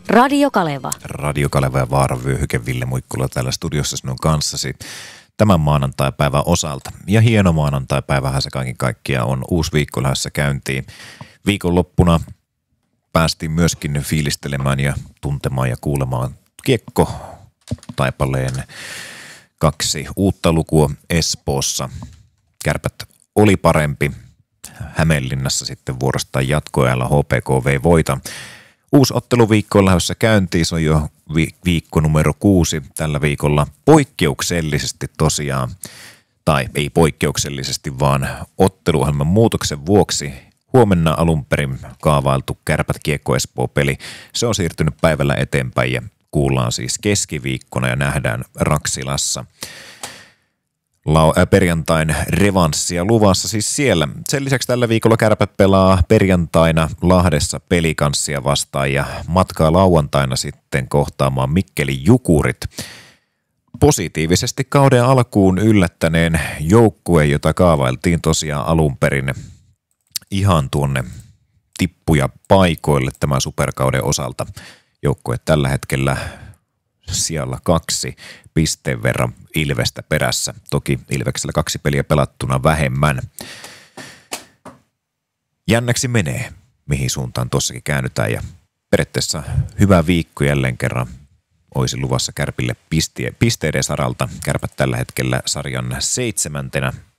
Radio Kaleva. Radio Kaleva ja Vaaravyöhyke, Ville Muikkula täällä studiossa sinun kanssasi tämän maanantaipäivän osalta. Ja hieno maanantaipäivähän se kaiken kaikkiaan on. Uusi viikko lähdössä käyntiin. Viikonloppuna päästiin myöskin fiilistelemään ja tuntemaan ja kuulemaan Kiekko-taipaleen 2 uutta lukua Espoossa. Kärpät oli parempi. Hämeenlinnassa sitten vuorostaan jatkoajalla HPK vei voita. Uusi otteluviikko on lähdössä käyntiin, se on jo viikko numero 6 tällä viikolla. Poikkeuksellisesti tosiaan, tai ei poikkeuksellisesti, vaan otteluohjelman muutoksen vuoksi huomenna alun perin kaavailtu Kärpät Kiekko Espoo-peli. Se on siirtynyt päivällä eteenpäin ja kuullaan siis keskiviikkona ja nähdään Raksilassa. Perjantain revanssia luvassa siis siellä. Sen lisäksi tällä viikolla Kärpät pelaa perjantaina Lahdessa Pelikanssia vastaan ja matkaa lauantaina sitten kohtaamaan Mikkelin Jukurit. Positiivisesti kauden alkuun yllättäneen joukkueen, jota kaavailtiin tosiaan alun perin ihan tuonne tippuja paikoille tämän superkauden osalta. Joukkue tällä hetkellä sijalla 2 pisteen verran Ilvestä perässä. Toki Ilveksellä 2 peliä pelattuna vähemmän. Jännäksi menee, mihin suuntaan tuossakin käännytään. Ja periaatteessa hyvä viikko jälleen kerran olisi luvassa Kärpille pisteiden saralta. Kärpät tällä hetkellä sarjan 7.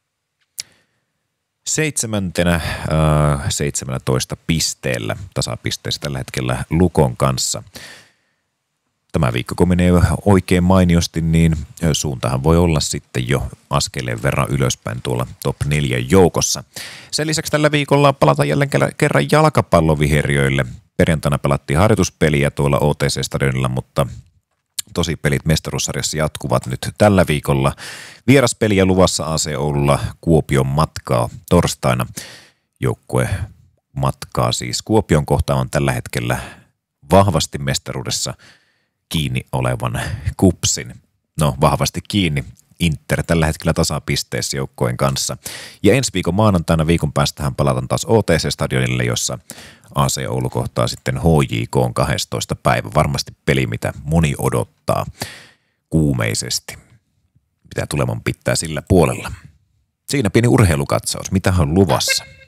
17 pisteellä tasapisteessä tällä hetkellä Lukon kanssa. Tämä viikko, kun menee oikein mainiosti, niin suuntahan voi olla sitten jo askeleen verran ylöspäin tuolla top 4 joukossa. Sen lisäksi tällä viikolla palataan jälleen kerran jalkapalloviheriöille. Perjantaina pelattiin harjoituspeliä tuolla OTC-stadionilla, mutta tosipelit mestaruussarjassa jatkuvat nyt tällä viikolla. Vieraspeliä luvassa AC Oululla Kuopion matkaa torstaina. Joukkue matkaa siis Kuopion kohtaan tällä hetkellä vahvasti mestaruudessa kiinni olevan KuPSin. No, vahvasti kiinni. Inter tällä hetkellä tasapisteessä joukkojen kanssa. Ja ensi viikon maanantaina viikon päästähän palataan taas OTC-stadionille, jossa AC Oulu kohtaa sitten HJK on 12. päivä. Varmasti peli, mitä moni odottaa kuumeisesti. Mitä tuleman pitää sillä puolella. Siinä pieni urheilukatsaus. Mitä on luvassa?